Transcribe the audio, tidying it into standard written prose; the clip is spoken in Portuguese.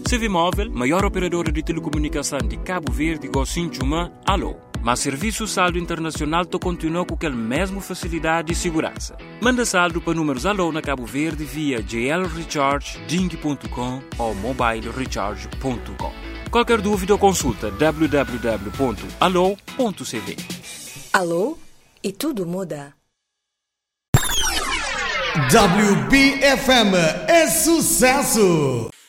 Civimóvel, maior operadora de telecomunicação de Cabo Verde, Gocinchuma, alô. Mas serviço saldo internacional continua com aquela mesma facilidade e segurança. Manda saldo para números alô na Cabo Verde via GL Recharge, Ding.com ou mobilecharge.com. Qualquer dúvida ou consulta www.alô.cv. Alô? E tudo muda. WBFM é sucesso!